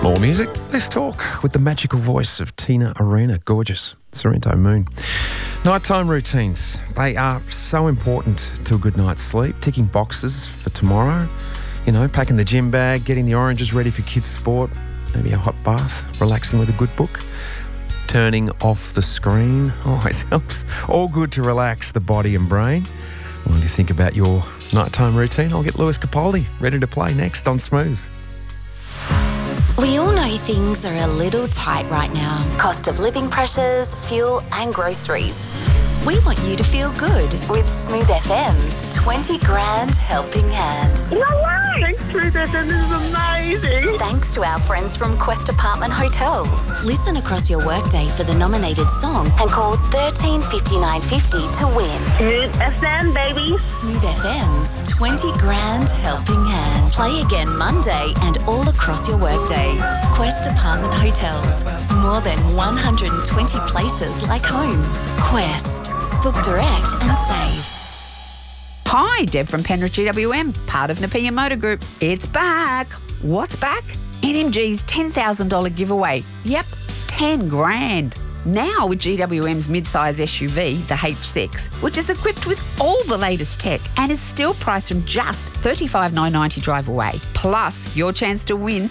More music, less talk with the magical voice of Tina Arena. Gorgeous. Sorrento Moon. Nighttime routines. They are so important to a good night's sleep. Ticking boxes for tomorrow. You know, packing the gym bag, getting the oranges ready for kids' sport. Maybe a hot bath, relaxing with a good book. Turning off the screen always helps. All good to relax the body and brain. While you think about your nighttime routine, I'll get Lewis Capaldi ready to play next on Smooth. We all know things are a little tight right now. Cost of living pressures, fuel and groceries. We want you to feel good with Smooth FM's 20 grand helping hand. No way! Smooth FM is amazing! Thanks to our friends from Quest Apartment Hotels. Listen across your workday for the nominated song and call 13 59 50 to win. Smooth FM, baby! Smooth FM's 20 grand helping hand. Play again Monday and all across your workday. Quest Apartment Hotels. More than 120 places like home. Quest. Book direct and save. Hi, Deb from Penrith GWM, part of Nepean Motor Group. It's back. What's back? NMG's $10,000 giveaway. Yep, 10 grand. Now with GWM's mid-size SUV, the H6, which is equipped with all the latest tech and is still priced from just $35,990 drive away. Plus, your chance to win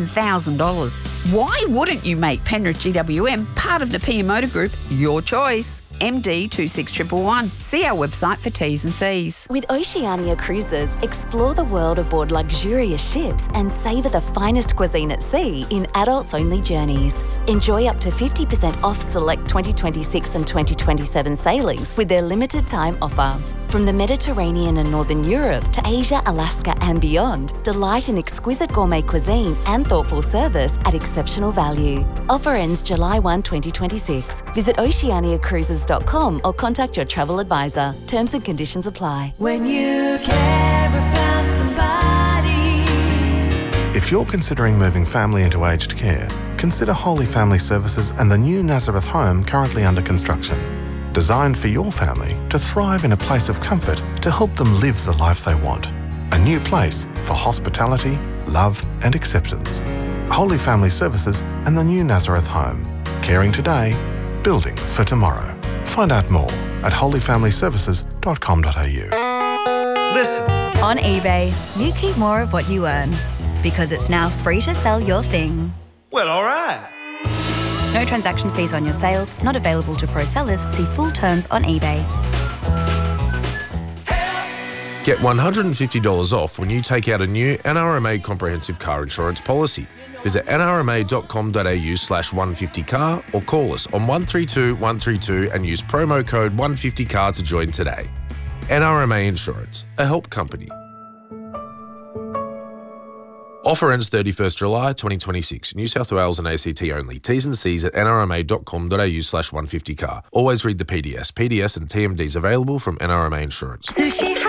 $10,000. Why wouldn't you make Penrith GWM part of Nepean Motor Group your choice? MD 26111. See our website for T's and C's. With Oceania Cruises, explore the world aboard luxurious ships and savour the finest cuisine at sea in adults-only journeys. Enjoy up to 50% off select 2026 and 2027 sailings with their limited time offer. From the Mediterranean and Northern Europe to Asia, Alaska and beyond, delight in exquisite gourmet cuisine and thoughtful service at exceptional value. Offer ends July 1, 2026. Visit oceaniacruises.com or contact your travel advisor. Terms and conditions apply. When you care about somebody. If you're considering moving family into aged care, consider Holy Family Services and the new Nazareth home currently under construction. Designed for your family to thrive in a place of comfort to help them live the life they want. A new place for hospitality, love and acceptance. Holy Family Services and the new Nazareth home. Caring today, building for tomorrow. Find out more at holyfamilyservices.com.au. Listen. On eBay, you keep more of what you earn because it's now free to sell your thing. Well, all right. No transaction fees on your sales, not available to pro sellers. See full terms on eBay. Get $150 off when you take out a new NRMA comprehensive car insurance policy. Visit nrma.com.au/150car or call us on 132 132 and use promo code 150car to join today. NRMA Insurance, a help company. Offer ends 31st July 2026. New South Wales and ACT only. T's and C's at nrma.com.au/150car. Always read the PDS. PDS and TMDs available from NRMA Insurance. Sushi